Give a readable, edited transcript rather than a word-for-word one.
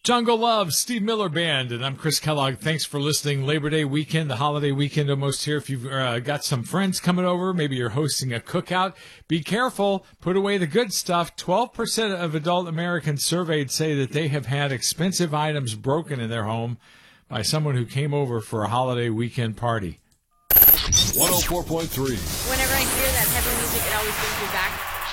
Jungle Love, Steve Miller Band, and I'm Chris Kellogg. Thanks for listening. Labor Day weekend, the holiday weekend almost here. If you've got some friends coming over, maybe you're hosting a cookout, be careful. Put away the good stuff. 12% of adult Americans surveyed say that they have had expensive items broken in their home by someone who came over for a holiday weekend party. 104.3. Whenever I hear that type of music, it always brings me back